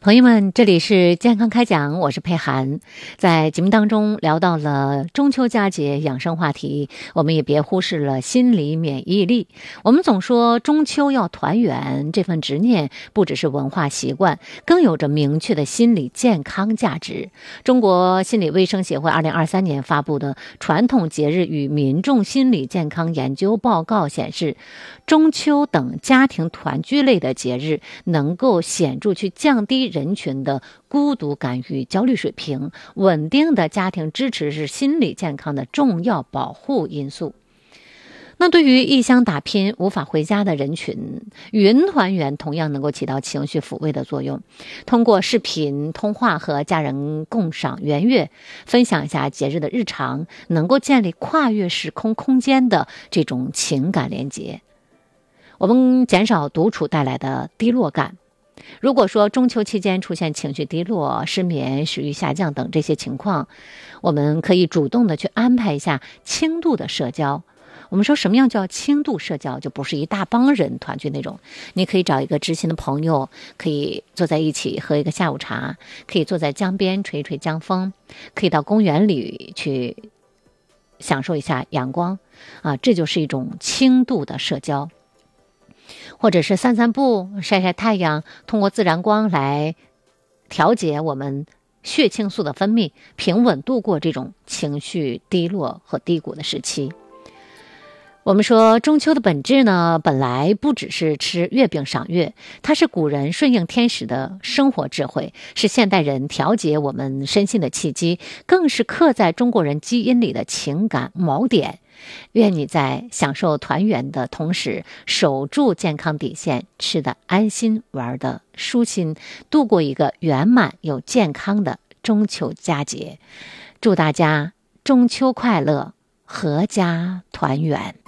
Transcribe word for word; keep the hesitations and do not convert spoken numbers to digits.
朋友们，这里是健康开讲，我是佩涵。在节目当中聊到了中秋佳节养生话题，我们也别忽视了心理免疫力。我们总说中秋要团圆，这份执念不只是文化习惯，更有着明确的心理健康价值。中国心理卫生协会二零二三年发布的传统节日与民众心理健康研究报告显示，中秋等家庭团聚类的节日能够显著去降低人群的孤独感与焦虑水平，稳定的家庭支持是心理健康的重要保护因素。那对于异乡打拼无法回家的人群，云团圆同样能够起到情绪抚慰的作用。通过视频通话和家人共赏圆月，分享一下节日的日常，能够建立跨越时空空间的这种情感连结，我们减少独处带来的低落感。如果说中秋期间出现情绪低落、失眠、食欲下降等这些情况，我们可以主动的去安排一下轻度的社交。我们说什么样叫轻度社交，就不是一大帮人团聚那种，你可以找一个知心的朋友，可以坐在一起喝一个下午茶，可以坐在江边吹一吹江风，可以到公园里去享受一下阳光啊，这就是一种轻度的社交。或者是散散步、晒晒太阳，通过自然光来调节我们血清素的分泌，平稳度过这种情绪低落和低谷的时期。我们说中秋的本质呢，本来不只是吃月饼赏月，它是古人顺应天时的生活智慧，是现代人调节我们身心的契机，更是刻在中国人基因里的情感锚点。愿你在享受团圆的同时，守住健康底线，吃得安心，玩得舒心，度过一个圆满又健康的中秋佳节。祝大家中秋快乐，阖家团圆。